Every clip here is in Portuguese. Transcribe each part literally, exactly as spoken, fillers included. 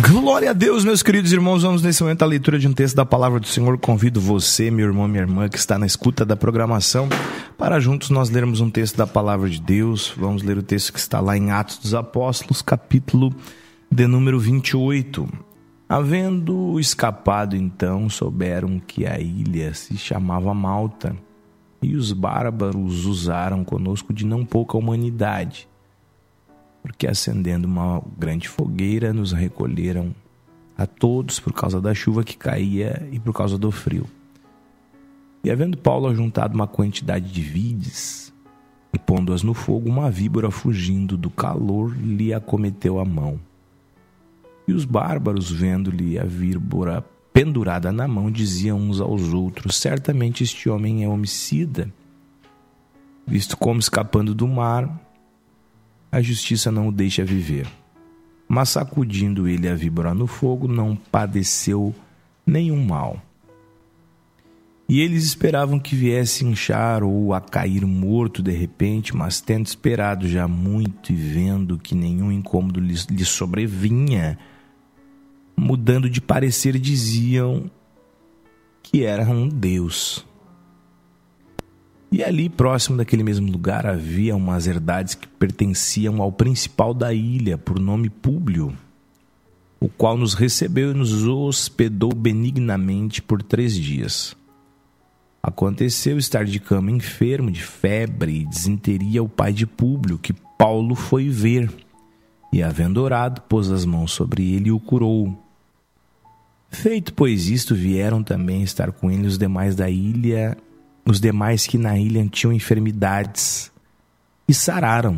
Glória a Deus, meus queridos irmãos. Vamos nesse momento à leitura de um texto da Palavra do Senhor. Convido você, meu irmão, minha irmã, que está na escuta da programação, para juntos nós lermos um texto da Palavra de Deus. Vamos ler o texto que está lá em Atos dos Apóstolos, capítulo de número vinte e oito. Havendo escapado, então, souberam que a ilha se chamava Malta, e os bárbaros usaram conosco de não pouca humanidade, porque acendendo uma grande fogueira, nos recolheram a todos por causa da chuva que caía e por causa do frio. E havendo Paulo ajuntado uma quantidade de vides, e pondo-as no fogo, uma víbora, fugindo do calor, lhe acometeu a mão. E os bárbaros, vendo-lhe a víbora pendurada na mão, diziam uns aos outros: certamente este homem é homicida, visto como, escapando do mar, a justiça não o deixa viver. Mas sacudindo ele a víbora no fogo, não padeceu nenhum mal. E eles esperavam que viesse inchar ou a cair morto de repente, mas tendo esperado já muito e vendo que nenhum incômodo lhe, lhe sobrevinha, mudando de parecer, diziam que era um deus. E ali, próximo daquele mesmo lugar, havia umas herdades que pertenciam ao principal da ilha, por nome Públio, o qual nos recebeu e nos hospedou benignamente por três dias. Aconteceu estar de cama enfermo, de febre e disenteria, o pai de Públio, que Paulo foi ver, e, havendo orado, pôs as mãos sobre ele e o curou. Feito, pois, isto, vieram também estar com ele os demais da ilha, os demais que na ilha tinham enfermidades, e sararam,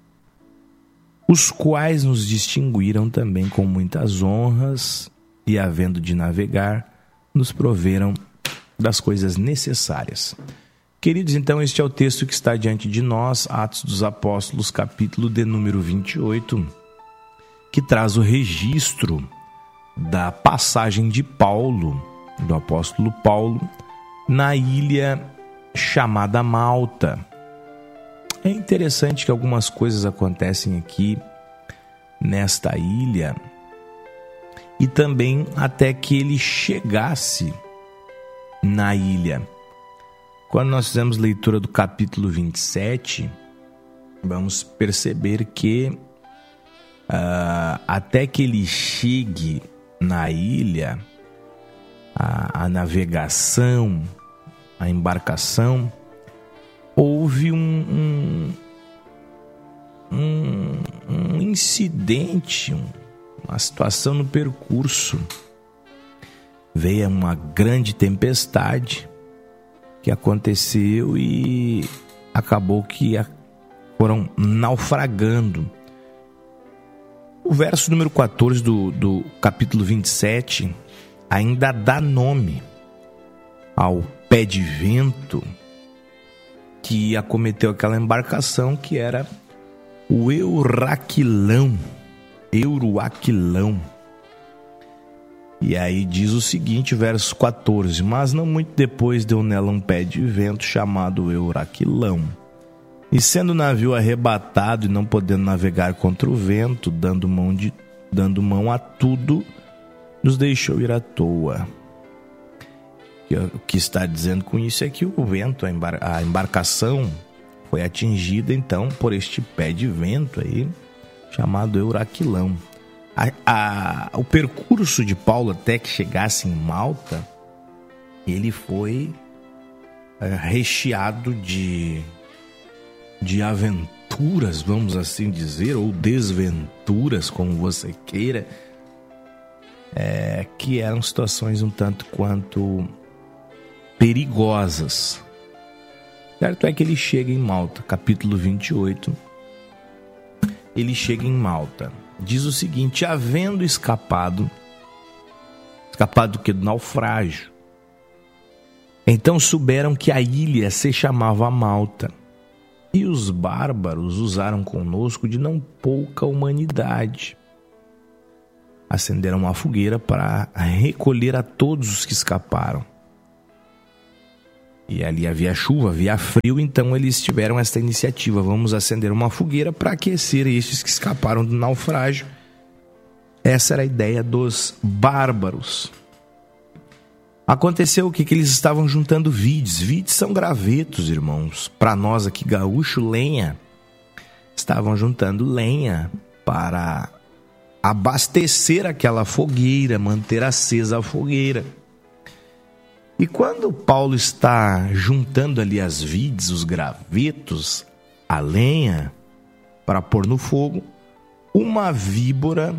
os quais nos distinguiram também com muitas honras, e, havendo de navegar, nos proveram das coisas necessárias. Queridos, então, este é o texto que está diante de nós, Atos dos Apóstolos, capítulo de número vinte e oito, que traz o registro da passagem de Paulo, do apóstolo Paulo, na ilha chamada Malta. É interessante que algumas coisas acontecem aqui nesta ilha, e também até que ele chegasse na ilha. Quando nós fizemos leitura do capítulo vinte e sete, vamos perceber que uh, até que ele chegue na ilha, a, a navegação, a embarcação, houve um, um, um, um incidente, um, uma situação no percurso. Veio uma grande tempestade que aconteceu e acabou que foram naufragando. O verso número quatorze do, do capítulo vinte e sete ainda dá nome ao pé de vento que acometeu aquela embarcação, que era o Euraquilão. Euroaquilão. E aí diz o seguinte, verso quatorze: mas não muito depois deu nela um pé de vento chamado Euraquilão. E sendo o navio arrebatado e não podendo navegar contra o vento, dando mão, de, dando mão a tudo, nos deixou ir à toa. O que está dizendo com isso é que o vento, a, embar- a embarcação foi atingida então por este pé de vento aí, chamado Euraquilão. A, a, o percurso de Paulo até que chegasse em Malta, ele foi é, recheado de, de aventuras, vamos assim dizer, ou desventuras, como você queira, é, que eram situações um tanto quanto perigosas. Certo é que ele chega em Malta, capítulo vinte e oito, ele chega em Malta. Diz o seguinte: havendo escapado, escapado do que? Do naufrágio. Então souberam que a ilha se chamava Malta, e os bárbaros usaram conosco de não pouca humanidade. Acenderam uma fogueira para recolher a todos os que escaparam. E ali havia chuva, havia frio, então eles tiveram esta iniciativa: vamos acender uma fogueira para aquecer estes que escaparam do naufrágio Essa era a ideia dos bárbaros. Aconteceu o que? Que eles estavam juntando vides. Vides são gravetos, irmãos. Para nós aqui, gaúcho, lenha. Estavam juntando lenha para abastecer aquela fogueira, manter acesa a fogueira. E quando Paulo está juntando ali as vides, os gravetos, a lenha, para pôr no fogo, uma víbora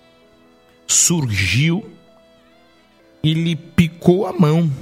surgiu e lhe picou a mão.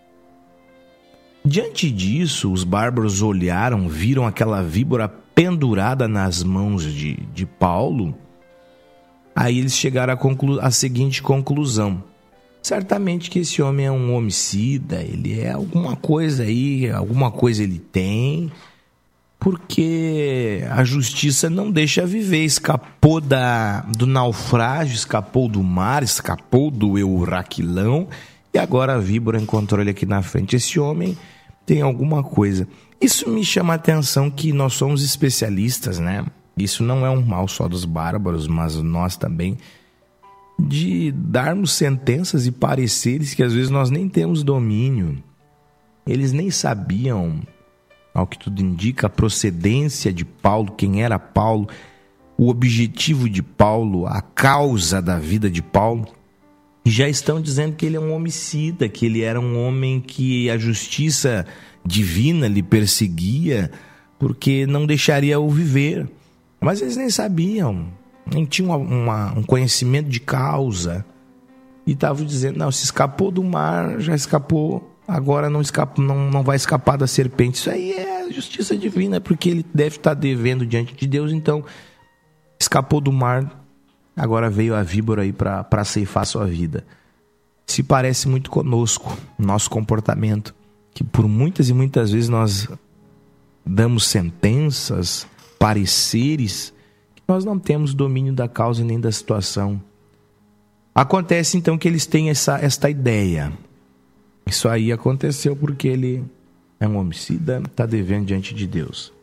Diante disso, os bárbaros olharam, viram aquela víbora pendurada nas mãos de, de Paulo. Aí eles chegaram à, conclu- à seguinte conclusão: certamente que esse homem é um homicida, ele é alguma coisa aí, alguma coisa ele tem, porque a justiça não deixa viver. Escapou da, do naufrágio, escapou do mar, escapou do Euraquilão, e agora a víbora encontrou ele aqui na frente. Esse homem tem alguma coisa. Isso me chama a atenção, que nós somos especialistas, né? Isso não é um mal só dos bárbaros, mas nós também, de darmos sentenças e pareceres que às vezes nós nem temos domínio. Eles nem sabiam, ao que tudo indica, a procedência de Paulo, quem era Paulo, o objetivo de Paulo, a causa da vida de Paulo. E já estão dizendo que ele é um homicida, que ele era um homem que a justiça divina lhe perseguia, porque não deixaria-o viver. Mas eles nem sabiam, nem tinham uma, uma, um conhecimento de causa. E estavam dizendo, não, se escapou do mar, já escapou, agora não, escapa, não, não vai escapar da serpente. Isso aí é justiça divina, porque ele deve estar devendo diante de Deus. Então, escapou do mar, agora veio a víbora aí para ceifar sua vida. Se parece muito conosco, nosso comportamento, que por muitas e muitas vezes nós damos sentenças, pareceres, que nós não temos domínio da causa nem da situação. Acontece então que eles têm essa, esta ideia. Isso aí aconteceu porque ele é um homicida, está devendo diante de Deus.